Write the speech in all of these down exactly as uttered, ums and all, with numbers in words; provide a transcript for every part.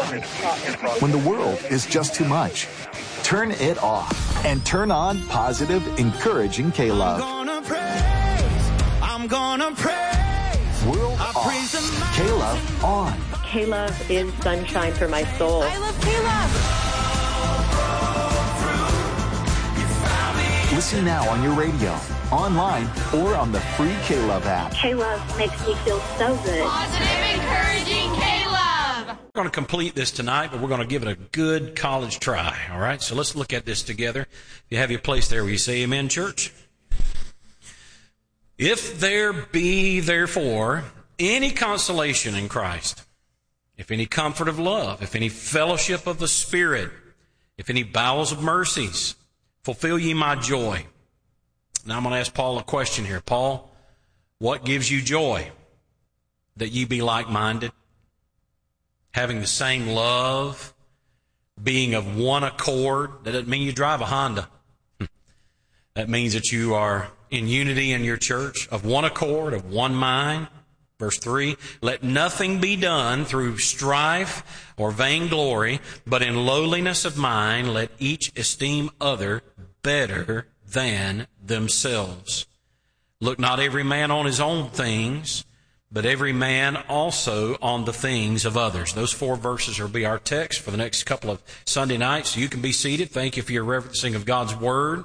When the world is just too much, turn it off and turn on positive, encouraging K-Love. I'm gonna praise, I'm gonna praise. World I off, K-Love on. K-Love is sunshine for my soul. I love K-Love. Listen now on your radio, online, or on the free K-Love app. K-Love makes me feel so good. Positive, encouraging K-Love. We're going to complete this tonight, but we're going to give it a good college try, all right? So let's look at this together. If you have your place there, will you say amen, church? If there be, therefore, any consolation in Christ, if any comfort of love, if any fellowship of the Spirit, if any bowels of mercies, fulfill ye my joy. Now I'm going to ask Paul a question here. Paul, what gives you joy? That ye be like-minded, having the same love, being of one accord. That doesn't mean you drive a Honda. That means that you are in unity in your church, of one accord, of one mind. Verse three, let nothing be done through strife or vainglory, but in lowliness of mind let each esteem other better than themselves. Look not every man on his own things, but every man also on the things of others. Those four verses will be our text for the next couple of Sunday nights. You can be seated. Thank you for your reverencing of God's Word.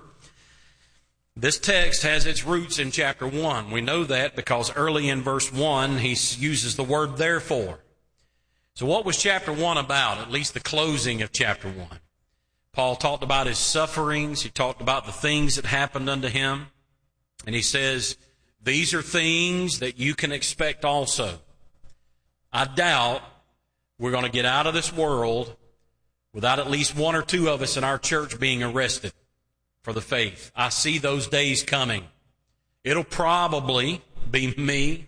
This text has its roots in chapter one. We know that because early in verse one, he uses the word therefore. So what was chapter one about, at least the closing of chapter one? Paul talked about his sufferings. He talked about the things that happened unto him. And he says, these are things that you can expect also. I doubt we're going to get out of this world without at least one or two of us in our church being arrested for the faith. I see those days coming. It'll probably be me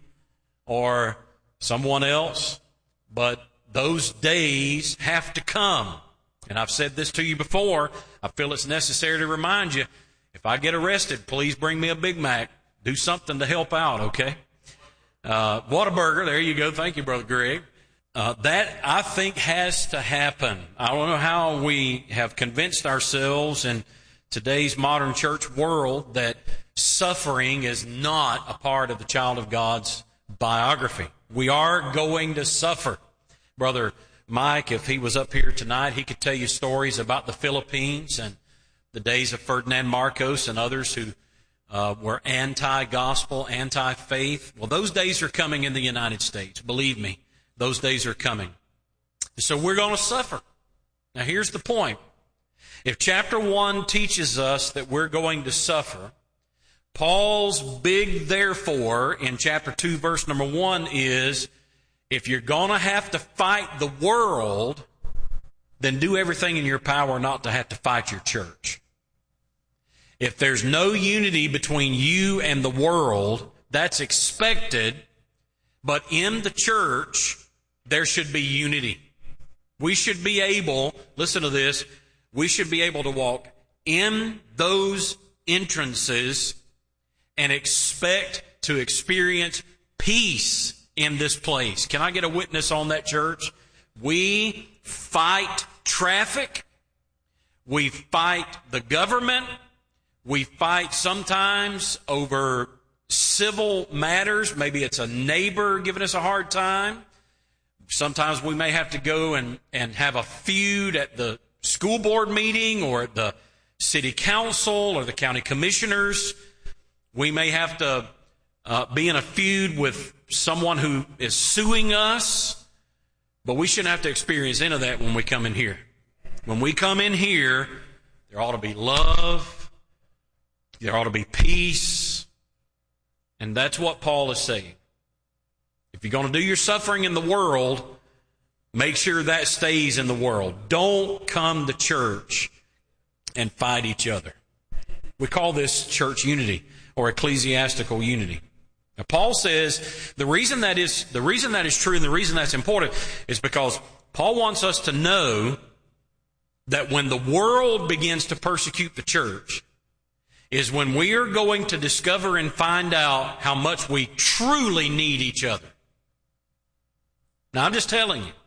or someone else, but those days have to come. And I've said this to you before. I feel it's necessary to remind you, if I get arrested, please bring me a Big Mac. Do something to help out, okay? Uh, Whataburger, there you go. Thank you, Brother Greg. Uh, that, I think, has to happen. I don't know how we have convinced ourselves in today's modern church world that suffering is not a part of the child of God's biography. We are going to suffer. Brother Mike, if he was up here tonight, he could tell you stories about the Philippines and the days of Ferdinand Marcos and others who uh, were anti-gospel, anti-faith. Well, those days are coming in the United States. Believe me, those days are coming. So we're going to suffer. Now, here's the point. If chapter one teaches us that we're going to suffer, Paul's big therefore in chapter two, verse number one is, if you're going to have to fight the world, then do everything in your power not to have to fight your church. If there's no unity between you and the world, that's expected, but in the church, there should be unity. We should be able, listen to this, we should be able to walk in those entrances and expect to experience peace in this place. Can I get a witness on that, church? We fight traffic. We fight the government. We fight sometimes over civil matters. Maybe it's a neighbor giving us a hard time. Sometimes we may have to go and, and have a feud at the school board meeting or at the city council or the county commissioners. We may have to uh, be in a feud with someone who is suing us, but we shouldn't have to experience any of that when we come in here. When we come in here, there ought to be love, there ought to be peace, and that's what Paul is saying. If you're going to do your suffering in the world, make sure that stays in the world. Don't come to church and fight each other. We call this church unity or ecclesiastical unity. Now, Paul says the reason that is the reason that is true and the reason that's important is because Paul wants us to know that when the world begins to persecute the church is when we are going to discover and find out how much we truly need each other. Now, I'm just telling you,